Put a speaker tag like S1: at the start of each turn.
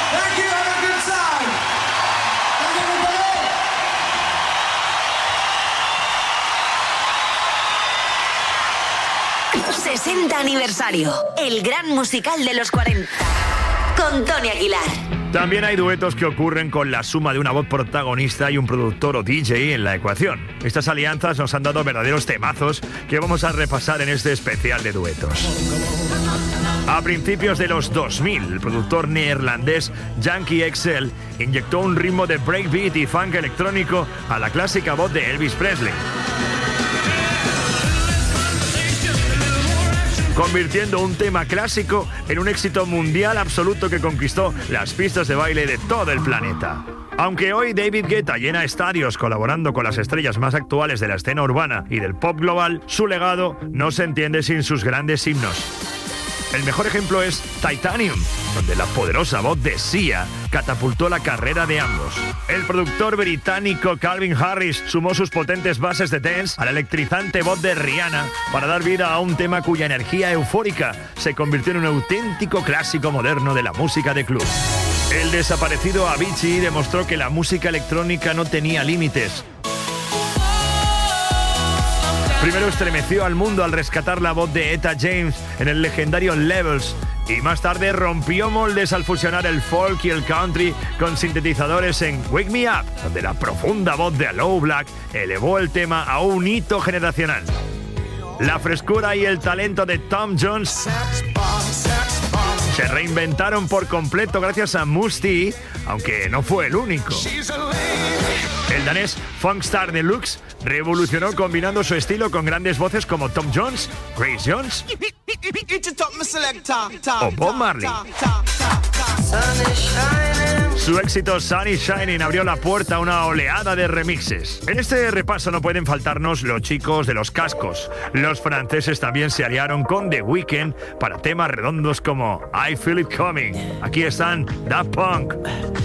S1: Thank you, have a good time. Thank you, everybody.
S2: 60 aniversario, el gran musical de los 40, con Tony Aguilar.
S3: También hay duetos que ocurren con la suma de una voz protagonista y un productor o DJ en la ecuación. Estas alianzas nos han dado verdaderos temazos que vamos a repasar en este especial de duetos. A principios de los 2000, el productor neerlandés Yankee XL inyectó un ritmo de breakbeat y funk electrónico a la clásica voz de Elvis Presley, convirtiendo un tema clásico en un éxito mundial absoluto que conquistó las pistas de baile de todo el planeta. Aunque hoy David Guetta llena estadios colaborando con las estrellas más actuales de la escena urbana y del pop global, su legado no se entiende sin sus grandes himnos. El mejor ejemplo es Titanium, donde la poderosa voz de Sia catapultó la carrera de ambos. El productor británico Calvin Harris sumó sus potentes bases de dance a la electrizante voz de Rihanna para dar vida a un tema cuya energía eufórica se convirtió en un auténtico clásico moderno de la música de club. El desaparecido Avicii demostró que la música electrónica no tenía límites. Primero estremeció al mundo al rescatar la voz de Etta James en el legendario Levels, y más tarde rompió moldes al fusionar el folk y el country con sintetizadores en Wake Me Up, donde la profunda voz de Aloe Black elevó el tema a un hito generacional. La frescura y el talento de Tom Jones se reinventaron por completo gracias a Mousse T, aunque no fue el único. El danés Funkstar Deluxe revolucionó combinando su estilo con grandes voces como Tom Jones, Grace Jones o Bob Marley. Su éxito Sun is Shining abrió la puerta a una oleada de remixes. En este repaso no pueden faltarnos los chicos de los cascos. Los franceses también se aliaron con The Weeknd para temas redondos como I Feel It Coming. Aquí están Daft Punk.